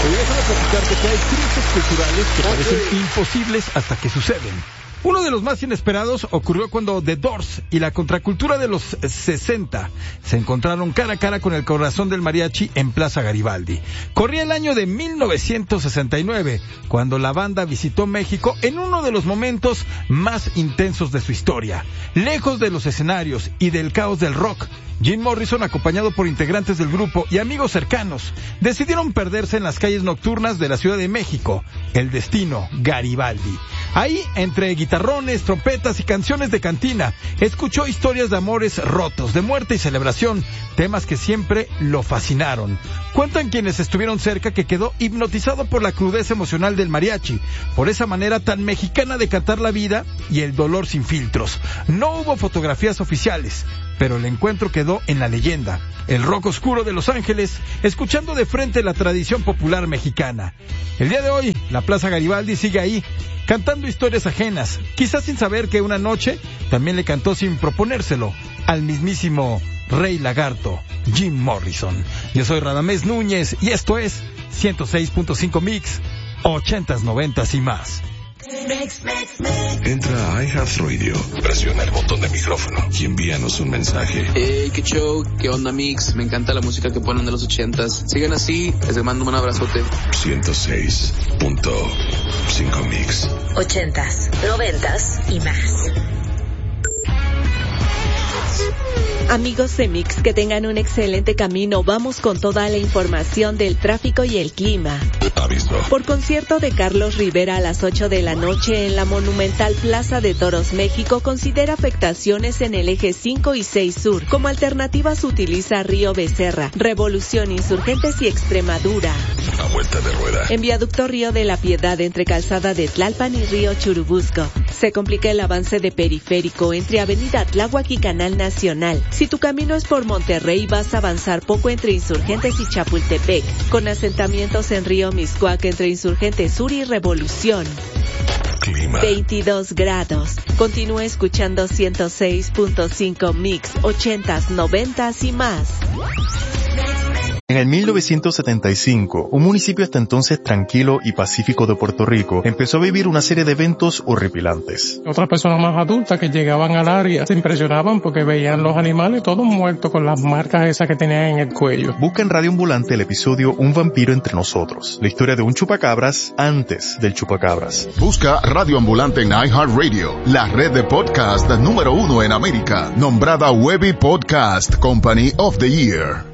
Oye, déjame platicarte que hay cruces culturales que parecen imposibles hasta que suceden. Uno de los más inesperados ocurrió cuando The Doors y la contracultura de los 60 se encontraron cara a cara con el corazón del mariachi en Plaza Garibaldi. Corría el año de 1969, cuando la banda visitó México en uno de los momentos más intensos de su historia. Lejos de los escenarios y del caos del rock, Jim Morrison, acompañado por integrantes del grupo y amigos cercanos, decidieron perderse en las calles nocturnas de la Ciudad de México, el destino Garibaldi. Ahí, entre guitarrones, trompetas y canciones de cantina, escuchó historias de amores rotos, de muerte y celebración, temas que siempre lo fascinaron. Cuentan quienes estuvieron cerca que quedó hipnotizado por la crudeza emocional del mariachi, por esa manera tan mexicana de cantar la vida y el dolor sin filtros. No hubo fotografías oficiales, pero el encuentro quedó en la leyenda. El rock oscuro de Los Ángeles, escuchando de frente la tradición popular mexicana. El día de hoy, la Plaza Garibaldi sigue ahí, cantando historias ajenas, quizás sin saber que una noche también le cantó sin proponérselo al mismísimo Rey Lagarto, Jim Morrison. Yo soy Radamés Núñez y esto es 106.5 Mix, 80s, 90s y más. Entra a iHeartRadio, presiona el botón de micrófono y envíanos un mensaje. Hey, qué show, qué onda Mix, me encanta la música que ponen de los 80s. Sigan así, les mando un abrazote. 106.5 Mix. 80s, 90s y más. Amigos de Mix, que tengan un excelente camino. Vamos con toda la información del tráfico y el clima. Aviso. Por concierto de Carlos Rivera a las 8 de la noche en la monumental Plaza de Toros México, considera afectaciones en el eje 5 y 6 sur. Como alternativas utiliza Río Becerra, Revolución, Insurgentes y Extremadura. A vuelta de rueda. En viaducto Río de la Piedad entre Calzada de Tlalpan y Río Churubusco. Se complica el avance de periférico entre Avenida Tláhuac y Canal Nacional. Si tu camino es por Monterrey, vas a avanzar poco entre Insurgentes y Chapultepec, con asentamientos en Río Miscuac entre Insurgentes Sur y Revolución. Clima. 22 grados. Continúa escuchando 106.5 Mix, 80s, 90s y más. En el 1975, un municipio hasta entonces tranquilo y pacífico de Puerto Rico empezó a vivir una serie de eventos horripilantes. Otras personas más adultas que llegaban al área se impresionaban porque veían los animales todos muertos con las marcas esas que tenían en el cuello. Busca en Radio Ambulante el episodio Un vampiro entre nosotros, la historia de un chupacabras antes del chupacabras. Busca Radio Ambulante en iHeartRadio, la red de podcast número 1 en América, nombrada Webby Podcast Company of the Year.